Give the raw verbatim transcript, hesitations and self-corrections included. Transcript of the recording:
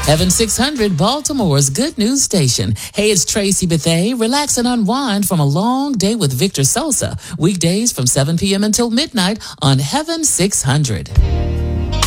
Heaven six hundred, Baltimore's good news station. Hey, it's Tracy Bethay. Relax and unwind from a long day with Victor Sosa. Weekdays from seven p.m. until midnight on Heaven six hundred.